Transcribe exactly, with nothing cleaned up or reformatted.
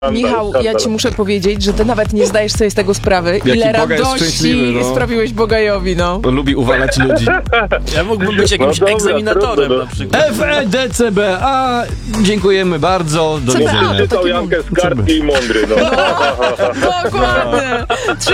Michał, ja ci muszę powiedzieć, że ty nawet nie zdajesz sobie z tego sprawy, Jaki ile Boga jest radości szczęśliwy, no. sprawiłeś Bogajowi, no. Bo lubi uwalać ludzi. Ja mógłbym być jakimś No dobra, egzaminatorem trudno, no. na przykład. F E D C B A, dziękujemy bardzo, do C B A. widzenia. Czytał Taki Jankę z kartki i mądry, no. Dokładnie.